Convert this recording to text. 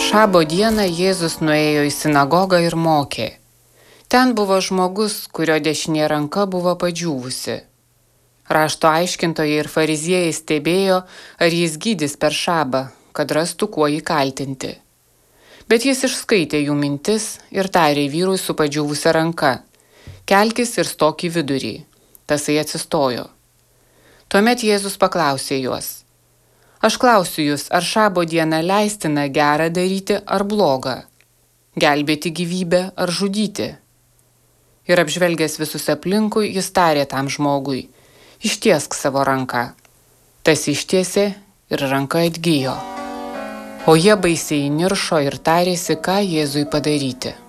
Šabo dieną Jėzus nuėjo į sinagogą ir mokė. Ten buvo žmogus, kurio dešinė ranka buvo padžiūvusi. Rašto aiškintojai ir fariziejai stebėjo, ar jis gydys per šabą, kad rastų kuo jį kaltinti. Bet jis išskaitė jų mintis ir tarė vyrui su padžiūvusia ranka: kelkis ir stok į vidurį. Tasai atsistojo. Tuomet Jėzus paklausė juos: aš klausiu jūs, ar šabo dieną leistina gera daryti ar bloga, gelbėti gyvybę ar žudyti? Ir apžvelgęs visus aplinkui, jis tarė tam žmogui: ištiesk savo ranką. Tas ištiesė ir ranka atgijo. O jie baisiai įniršo ir tarėsi, ką Jėzui padaryti.